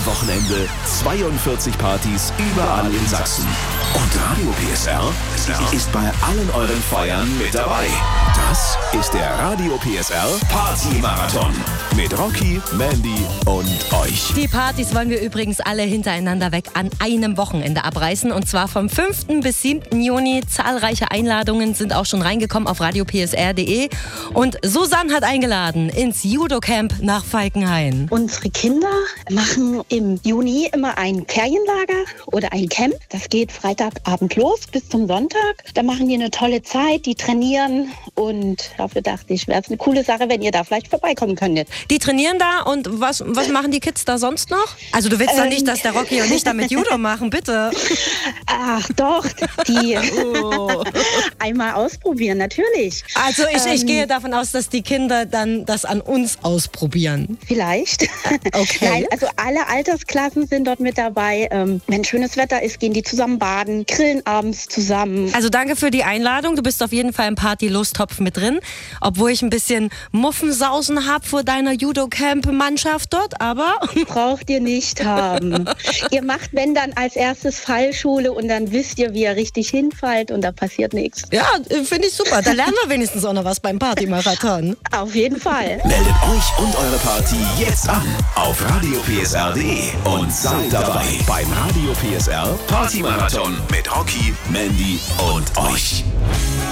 Wochenende 42 Partys überall in Sachsen. Und Radio PSR ist bei allen euren Feiern mit dabei. Das ist der Radio PSR Party-Marathon mit Rocky, Mandy und euch. Die Partys wollen wir übrigens alle hintereinander weg an einem Wochenende abreißen. Und zwar vom 5. bis 7. Juni. Zahlreiche Einladungen sind auch schon reingekommen auf radiopsr.de. Und Susanne hat eingeladen ins Judo-Camp nach Falkenhayn. Unsere Kinder machen im Juni immer ein Ferienlager oder ein Camp. Das geht Freitagabend los bis zum Sonntag. Da machen die eine tolle Zeit, die trainieren. Und dafür dachte ich, wäre es eine coole Sache, wenn ihr da vielleicht vorbeikommen könntet. Die trainieren da und was machen die Kids da sonst noch? Also du willst doch nicht, dass der Rocky und ich da mit Judo machen, bitte. Ach doch, die einmal ausprobieren, natürlich. Also ich gehe davon aus, dass die Kinder dann das an uns ausprobieren. Vielleicht. Okay. Nein, also alle Altersklassen sind dort mit dabei. Wenn schönes Wetter ist, gehen die zusammen baden, grillen abends zusammen. Also danke für die Einladung. Du bist auf jeden Fall im Party-Losttopf mit drin. Obwohl ich ein bisschen Muffensausen habe vor deiner Judo-Camp-Mannschaft dort, aber... Braucht ihr nicht haben. Ihr macht, wenn dann als erstes Fallschule und dann wisst ihr, wie ihr richtig hinfallt und da passiert nichts. Ja, finde ich super. Da lernen wir wenigstens auch noch was beim Party-Marathon. Auf jeden Fall. Meldet euch und eure Party jetzt an auf radiopsr.de und seid dabei beim Radio PSR Party-Marathon mit Rocky, Mandy und euch.